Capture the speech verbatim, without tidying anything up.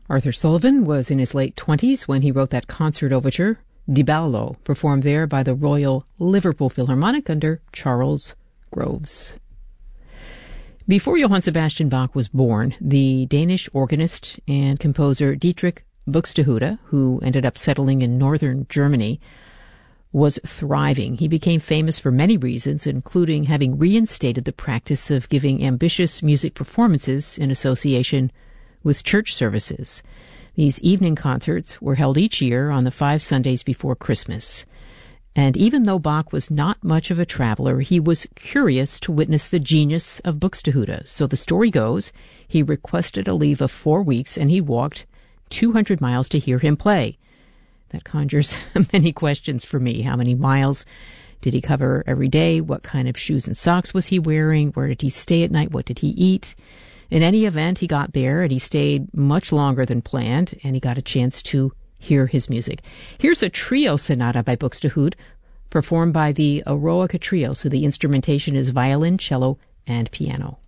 Arthur Sullivan was in his late twenties when he wrote that concert overture, Di Ballo, performed there by the Royal Liverpool Philharmonic under Charles Groves. Before Johann Sebastian Bach was born, the Danish organist and composer Dietrich Buxtehude, who ended up settling in northern Germany, was thriving. He became famous for many reasons, including having reinstated the practice of giving ambitious music performances in association with church services. These evening concerts were held each year on the five Sundays before Christmas. And even though Bach was not much of a traveler, he was curious to witness the genius of Buxtehude. So the story goes, he requested a leave of four weeks and he walked two hundred miles to hear him play. That conjures many questions for me. How many miles did he cover every day? What kind of shoes and socks was he wearing? Where did he stay at night? What did he eat? In any event, he got there and he stayed much longer than planned, and he got a chance to hear his music. Here's a trio sonata by Buxtehude, performed by the Eroica Trio, so the instrumentation is violin, cello, and piano.